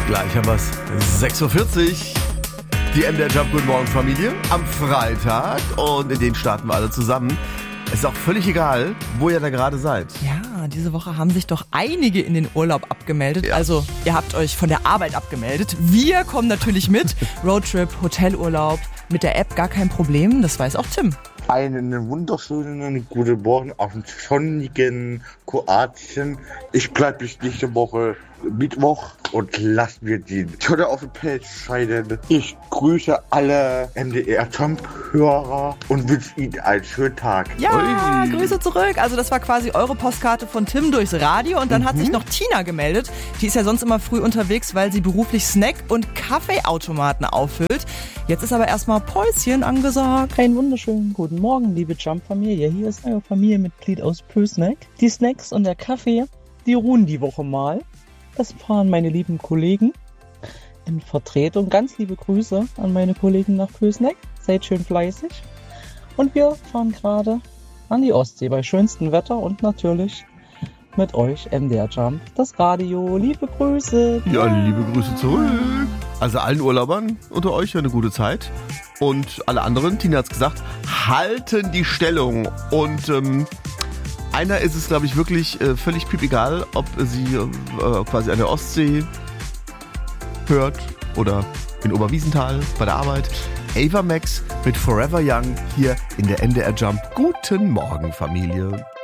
Gleich haben wir es. 6.40 Uhr. Die MDR Jump Guten Morgen Familie am Freitag und in den starten wir alle zusammen. Es ist auch völlig egal, wo ihr da gerade seid. Ja, diese Woche haben sich doch einige in den Urlaub abgemeldet. Ja. Also ihr habt euch von der Arbeit abgemeldet. Wir kommen natürlich mit. Roadtrip, Hotelurlaub, mit der App gar kein Problem. Das weiß auch Tim. Einen wunderschönen guten Morgen auf dem sonnigen Kroatien. Ich bleibe bis nächste Woche Mittwoch und lass mir die Tonne auf den Pelz scheiden. Ich grüße alle MDR-Jump-Hörer und wünsche Ihnen einen schönen Tag. Ja, Grüße zurück. Also das war quasi eure Postkarte von Tim durchs Radio und dann hat sich noch Tina gemeldet. Die ist ja sonst immer früh unterwegs, weil sie beruflich Snack- und Kaffeeautomaten auffüllt. Jetzt ist aber erstmal Päuschen angesagt. Einen wunderschönen guten Morgen, liebe Jump-Familie. Hier ist euer Familienmitglied aus Pösneck. Die Snacks und der Kaffee, die ruhen die Woche mal. Das fahren meine lieben Kollegen in Vertretung. Ganz liebe Grüße an meine Kollegen nach Pösneck. Seid schön fleißig. Und wir fahren gerade an die Ostsee bei schönstem Wetter und natürlich mit euch MDR Jump, das Radio. Liebe Grüße. Ja, liebe Grüße zurück. Also allen Urlaubern unter euch eine gute Zeit. Und alle anderen, Tina hat's gesagt, halten die Stellung. Und einer ist es, glaube ich, wirklich völlig piepegal, ob sie quasi an der Ostsee hört oder in Oberwiesenthal bei der Arbeit. Ava Max mit Forever Young hier in der MDR Jump. Guten Morgen, Familie.